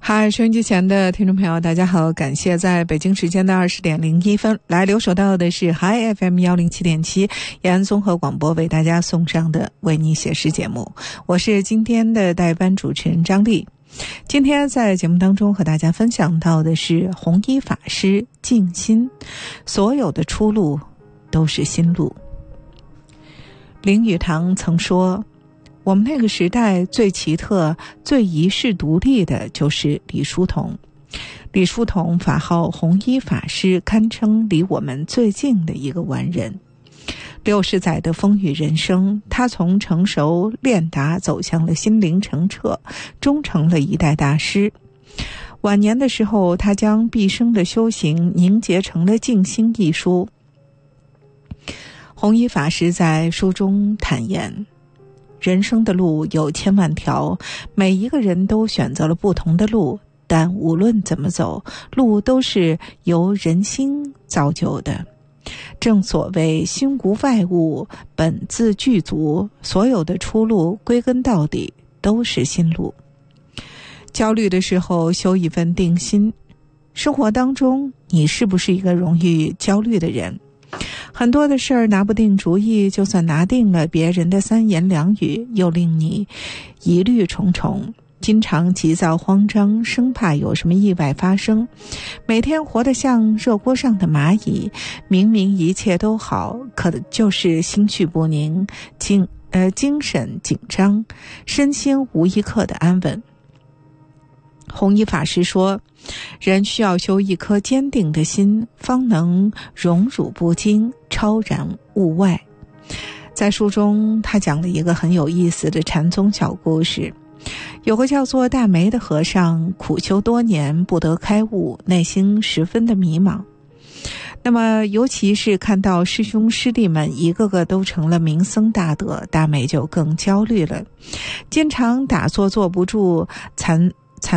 嗨，收音机前的听众朋友大家好，感谢在北京时间的20点01分来留守到的是 Hi FM 107.7延安综合广播为大家送上的为你写诗节目，我是今天的代班主持人张丽。今天在节目当中和大家分享到的是弘一法师静心，所有的出路都是心路。林语堂曾说，我们那个时代最奇特、最遗世独立的就是李叔同。李叔同法号弘一法师，堪称离我们最近的一个完人。60载的风雨人生，他从成熟练达走向了心灵澄澈，终成了一代大师。晚年的时候，他将毕生的修行凝结成了《静心》一书。弘一法师在书中坦言，人生的路有千万条，每一个人都选择了不同的路，但无论怎么走，路都是由人心造就的。正所谓心无外物，本自具足，所有的出路归根到底都是心路。焦虑的时候修一份定心。生活当中，你是不是一个容易焦虑的人？很多的事儿拿不定主意，就算拿定了，别人的三言两语又令你疑虑重重，经常急躁慌张，生怕有什么意外发生。每天活得像热锅上的蚂蚁，明明一切都好，可就是心绪不宁，精神紧张，身心无一刻的安稳。弘一法师说，人需要修一颗坚定的心，方能荣辱不惊，超然物外。在书中，他讲了一个很有意思的禅宗小故事。有个叫做大梅的和尚，苦修多年不得开悟，内心十分的迷茫。那么尤其是看到师兄师弟们一个个都成了名僧大德，大梅就更焦虑了，经常打坐坐不住，参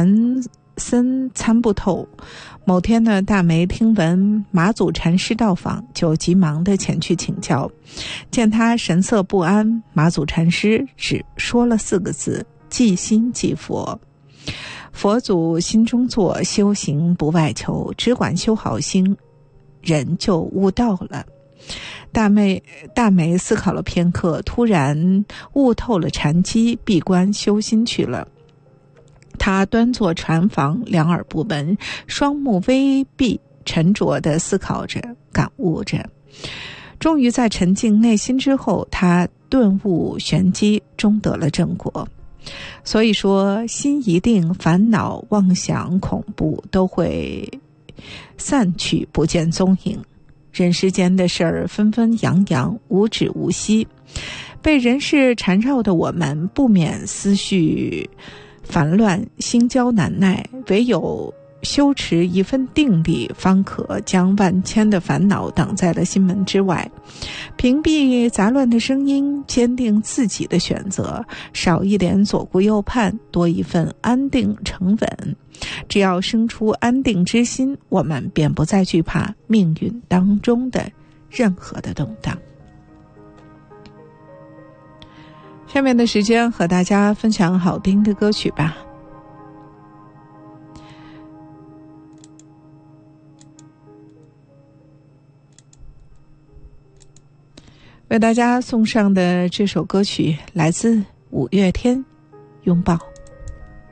不透。某天呢，大梅听闻马祖禅师到访，就急忙地前去请教。见他神色不安，马祖禅师只说了4个字：即心即佛。佛祖心中坐，修行不外求，只管修好心，人就悟道了。大梅思考了片刻，突然悟透了禅机，闭关修心去了。他端坐禅房，两耳不闻，双目微闭，沉着地思考着，感悟着。终于在沉静内心之后，他顿悟玄机，终得了正果。所以说，心一定，烦恼、妄想、恐怖都会散去，不见踪影。人世间的事儿纷纷扬扬，无止无息，被人事缠绕的我们，不免思绪烦乱，心焦难耐，唯有修持一份定力，方可将万千的烦恼挡在了心门之外，屏蔽杂乱的声音，坚定自己的选择，少一点左顾右盼，多一份安定沉稳。只要生出安定之心，我们便不再惧怕命运当中的任何的动荡。下面的时间和大家分享好听的歌曲吧。为大家送上的这首歌曲来自5月天，拥抱。